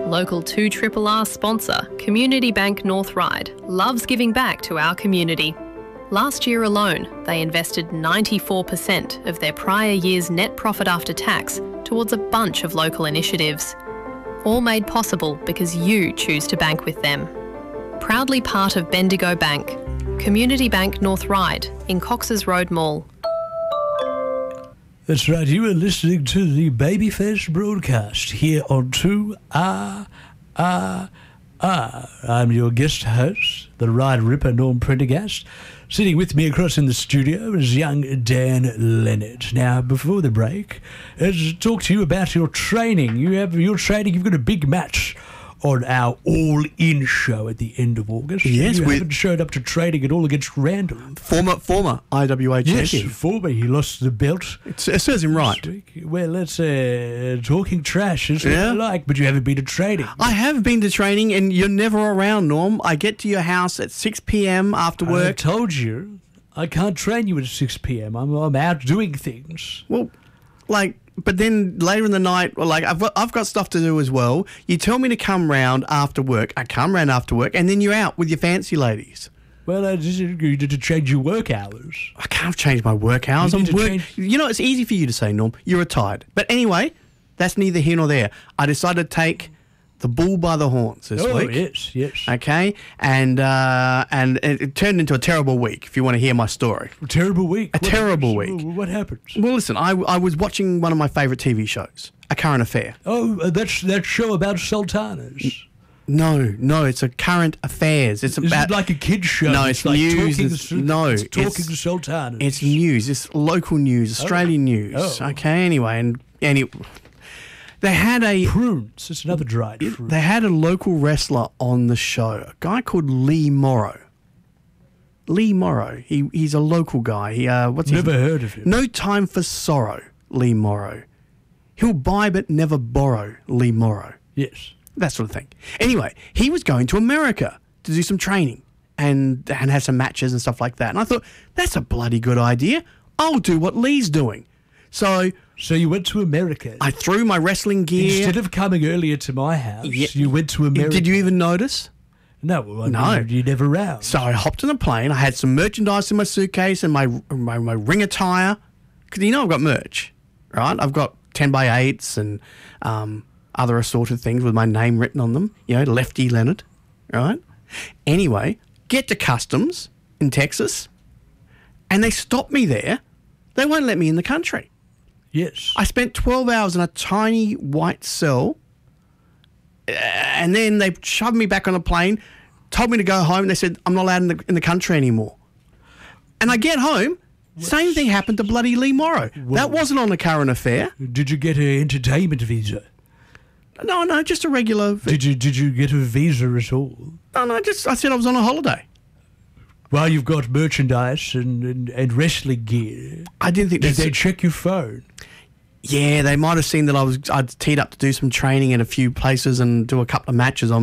Local 2RRR sponsor, Community Bank North Ryde, loves giving back to our community. Last year alone, they invested 94% of their prior year's net profit after tax towards a bunch of local initiatives. All made possible because you choose to bank with them. Proudly part of Bendigo Bank, Community Bank North Ryde in Cox's Road Mall. That's right, you are listening to the Babyface broadcast here on 2RRR. I'm your guest host, the Ride Ripper, Norm Prendergast. Sitting with me across in the studio is young Dan Leonard. Now, before the break, let's talk to you about your training. You've got a big match on our All-In show at the end of August. Yes, you haven't showed up to training at all against Randall. Former IWA champion. Yes, former. He lost the belt. It serves him right. Well, that's talking trash is what I like, but you haven't been to training. I have been to training, and you're never around, Norm. I get to your house at 6 p.m. after work. I told you, I can't train you at 6 p.m. I'm out doing things. Well, but then later in the night, I've got stuff to do as well. You tell me to come round after work. I come round after work, and then you're out with your fancy ladies. Well, I just agreed to change your work hours. I can't change my work hours. You know, it's easy for you to say, Norm. You're retired. But anyway, that's neither here nor there. I decided to take the bull by the horns this week. Oh, yes. Okay, and it turned into a terrible week, if you want to hear my story. A terrible week? Terrible week. What happened? Well, listen, I was watching one of my favourite TV shows, A Current Affair. Oh, that's that show about sultanas. No, it's a current affairs. It's about it like a kid's show. No, it's like news. It's talking sultanas. It's news. It's local news, Australian news. Oh. Okay, anyway, they had a prunes. It's another dried fruit. They had a local wrestler on the show, a guy called Lee Morrow. Lee Morrow. He's a local guy. Never heard of him. No time for sorrow, Lee Morrow. He'll buy but never borrow, Lee Morrow. Yes. That sort of thing. Anyway, he was going to America to do some training and have some matches and stuff like that. And I thought, that's a bloody good idea. I'll do what Lee's doing. So you went to America. I threw my wrestling gear. Instead of coming earlier to my house, you went to America. Did you even notice? No. No. You never roused. So I hopped on a plane. I had some merchandise in my suitcase and my ring attire. Because you know I've got merch, right? I've got 10x8s and other assorted things with my name written on them. You know, Lefty Leonard, right? Anyway, get to customs in Texas, and they stopped me there. They won't let me in the country. Yes. I spent 12 hours in a tiny white cell, and then they shoved me back on a plane, told me to go home. They said, I'm not allowed in the country anymore. And I get home, same thing happened to bloody Lee Morrow. That wasn't on A Current Affair. Did you get an entertainment visa? No, just a regular... Did you get a visa at all? No, I said I was on a holiday. Well, you've got merchandise and wrestling gear. I didn't think... Did they check your phone? Yeah, they might have seen that I'd teed up to do some training in a few places and do a couple of matches on